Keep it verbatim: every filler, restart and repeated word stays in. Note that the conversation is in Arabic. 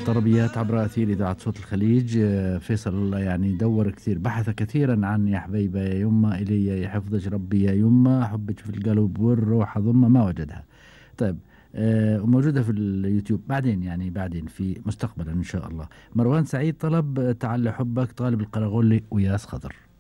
طربيات عبر أثير إذاعة صوت الخليج. آه، فيصل يعني دور كثير، بحث كثيرا عن يا حبيبة يا يما إلي يا يحفظك ربي يا يما حبك في القلب والروح ضمة، ما وجدها. طيب. آه، وموجودة في اليوتيوب بعدين، يعني بعدين في مستقبلا إن شاء الله. مروان سعيد طلب آه، تعال حبك، طالب القرغولي وياس خضر.